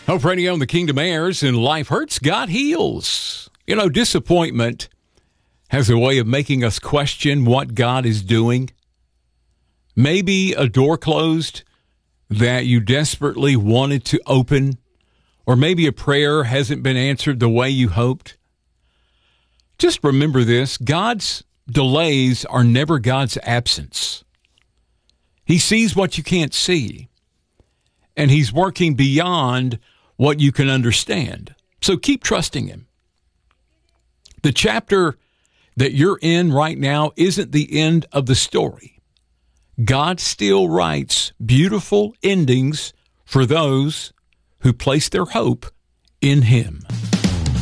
Hope Radio and the Kingdom airs, and life hurts, God heals. You know, disappointment has a way of making us question what God is doing. Maybe a door closed that you desperately wanted to open, or maybe a prayer hasn't been answered the way you hoped. Just remember this: God's delays are never God's absence. He sees what you can't see, and He's working beyond what you can understand. So keep trusting Him. The chapter that you're in right now isn't the end of the story. God still writes beautiful endings for those who place their hope in Him.